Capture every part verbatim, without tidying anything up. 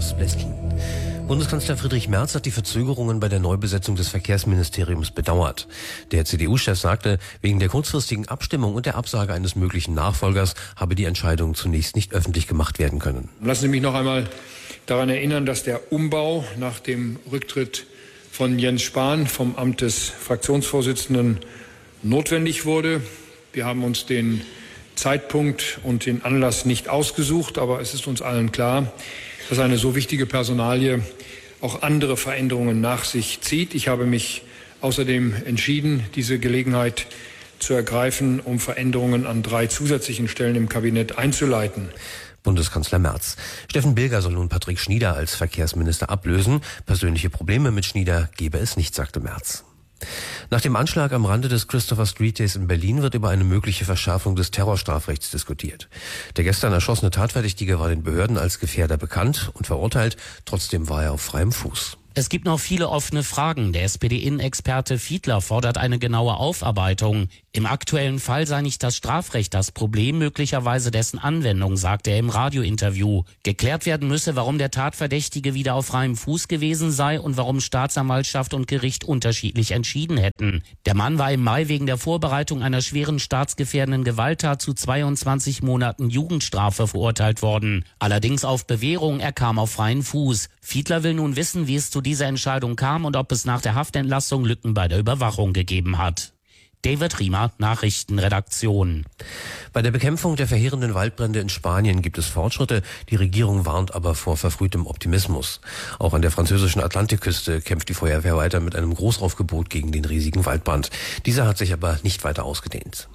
Klaus Bleskin. Bundeskanzler Friedrich Merz hat die Verzögerungen bei der Neubesetzung des Verkehrsministeriums bedauert. Der C D U-Chef sagte, wegen der kurzfristigen Abstimmung und der Absage eines möglichen Nachfolgers habe die Entscheidung zunächst nicht öffentlich gemacht werden können. Lassen Sie mich noch einmal daran erinnern, dass der Umbau nach dem Rücktritt von Jens Spahn vom Amt des Fraktionsvorsitzenden notwendig wurde. Wir haben uns den Zeitpunkt und den Anlass nicht ausgesucht, aber es ist uns allen klar, dass eine so wichtige Personalie auch andere Veränderungen nach sich zieht. Ich habe mich außerdem entschieden, diese Gelegenheit zu ergreifen, um Veränderungen an drei zusätzlichen Stellen im Kabinett einzuleiten. Bundeskanzler Merz. Steffen Bilger soll nun Patrick Schnieder als Verkehrsminister ablösen. Persönliche Probleme mit Schnieder gebe es nicht, sagte Merz. Nach dem Anschlag am Rande des Christopher Street Days in Berlin wird über eine mögliche Verschärfung des Terrorstrafrechts diskutiert. Der gestern erschossene Tatverdächtige war den Behörden als Gefährder bekannt und verurteilt. Trotzdem war er auf freiem Fuß. Es gibt noch viele offene Fragen. Der S P D-Innenexperte Fiedler fordert eine genaue Aufarbeitung. Im aktuellen Fall sei nicht das Strafrecht das Problem, möglicherweise dessen Anwendung, sagte er im Radiointerview. Geklärt werden müsse, warum der Tatverdächtige wieder auf freiem Fuß gewesen sei und warum Staatsanwaltschaft und Gericht unterschiedlich entschieden hätten. Der Mann war im Mai wegen der Vorbereitung einer schweren staatsgefährdenden Gewalttat zu zweiundzwanzig Monaten Jugendstrafe verurteilt worden. Allerdings auf Bewährung, er kam auf freien Fuß. Fiedler will nun wissen, wie es zu dieser Entscheidung kam und ob es nach der Haftentlassung Lücken bei der Überwachung gegeben hat. David Riemer, Nachrichtenredaktion. Bei der Bekämpfung der verheerenden Waldbrände in Spanien gibt es Fortschritte. Die Regierung warnt aber vor verfrühtem Optimismus. Auch an der französischen Atlantikküste kämpft die Feuerwehr weiter mit einem Großaufgebot gegen den riesigen Waldbrand. Dieser hat sich aber nicht weiter ausgedehnt.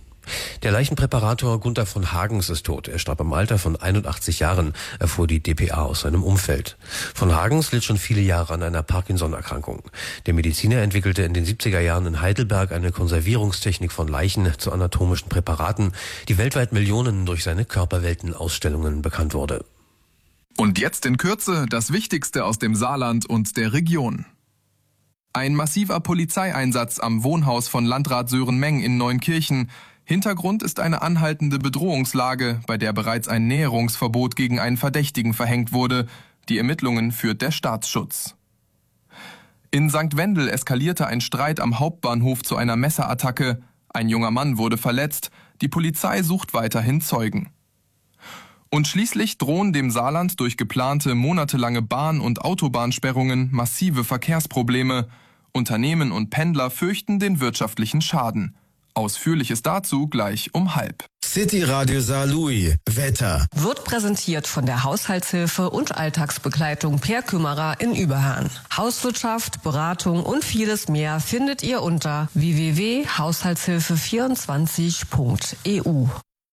Der Leichenpräparator Gunther von Hagens ist tot. Er starb im Alter von einundachtzig Jahren, erfuhr die d p a aus seinem Umfeld. Von Hagens litt schon viele Jahre an einer Parkinson-Erkrankung. Der Mediziner entwickelte in den siebziger Jahren in Heidelberg eine Konservierungstechnik von Leichen zu anatomischen Präparaten, die weltweit Millionen durch seine Körperweltenausstellungen bekannt wurde. Und jetzt in Kürze das Wichtigste aus dem Saarland und der Region. Ein massiver Polizeieinsatz am Wohnhaus von Landrat Sören Meng in Neunkirchen. Hintergrund ist eine anhaltende Bedrohungslage, bei der bereits ein Näherungsverbot gegen einen Verdächtigen verhängt wurde. Die Ermittlungen führt der Staatsschutz. In Sankt Wendel eskalierte ein Streit am Hauptbahnhof zu einer Messerattacke. Ein junger Mann wurde verletzt. Die Polizei sucht weiterhin Zeugen. Und schließlich drohen dem Saarland durch geplante monatelange Bahn- und Autobahnsperrungen massive Verkehrsprobleme. Unternehmen und Pendler fürchten den wirtschaftlichen Schaden. Ausführliches dazu gleich um halb. City Radio Saarlouis, Wetter. Wird präsentiert von der Haushaltshilfe und Alltagsbegleitung Per Kümmerer in Überhahn. Hauswirtschaft, Beratung und vieles mehr findet ihr unter w w w punkt haushaltshilfe vierundzwanzig punkt e u.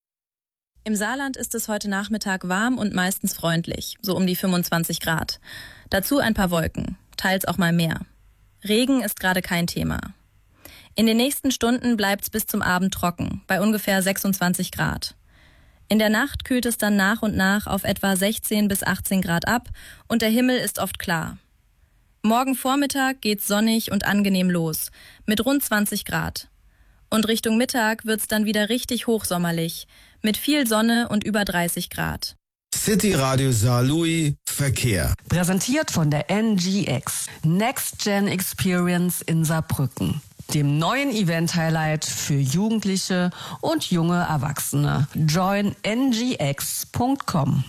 Im Saarland ist es heute Nachmittag warm und meistens freundlich, so um die fünfundzwanzig Grad. Dazu ein paar Wolken, teils auch mal mehr. Regen ist gerade kein Thema. In den nächsten Stunden bleibt's bis zum Abend trocken, bei ungefähr sechsundzwanzig Grad. In der Nacht kühlt es dann nach und nach auf etwa sechzehn bis achtzehn Grad ab und der Himmel ist oft klar. Morgen Vormittag geht's sonnig und angenehm los, mit rund zwanzig Grad. Und Richtung Mittag wird's dann wieder richtig hochsommerlich, mit viel Sonne und über dreißig Grad. City Radio Saarlouis, Verkehr. Präsentiert von der N G X, Next Gen Experience in Saarbrücken. Dem neuen Event-Highlight für Jugendliche und junge Erwachsene. join n g x punkt com.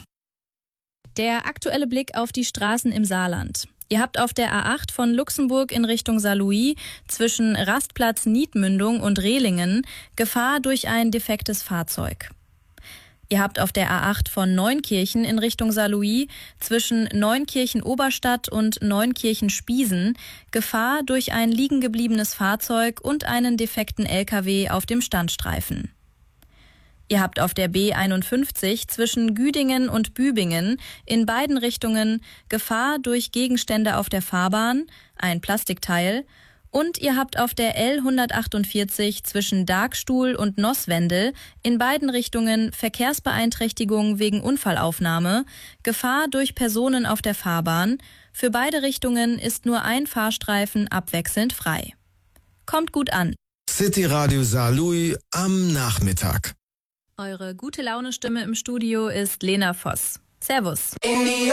Der aktuelle Blick auf die Straßen im Saarland. Ihr habt auf der A acht von Luxemburg in Richtung Saarlouis zwischen Rastplatz Niedmündung und Rehlingen Gefahr durch ein defektes Fahrzeug. Ihr habt auf der A acht von Neunkirchen in Richtung Saarlouis zwischen Neunkirchen-Oberstadt und Neunkirchen-Spiesen Gefahr durch ein liegen gebliebenes Fahrzeug und einen defekten L K W auf dem Standstreifen. Ihr habt auf der B einundfünfzig zwischen Güdingen und Bübingen in beiden Richtungen Gefahr durch Gegenstände auf der Fahrbahn, ein Plastikteil, und ihr habt auf der L hundertachtundvierzig zwischen Dargstuhl und Nosswendel in beiden Richtungen Verkehrsbeeinträchtigung wegen Unfallaufnahme, Gefahr durch Personen auf der Fahrbahn. Für beide Richtungen ist nur ein Fahrstreifen abwechselnd frei. Kommt gut an. City Radio Saarlouis am Nachmittag. Eure gute Laune Stimme im Studio ist Lena Voss. Servus.